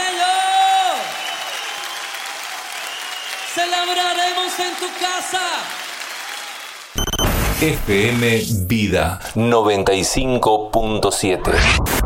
ello. Celebraremos en tu casa. FM Vida 95.7.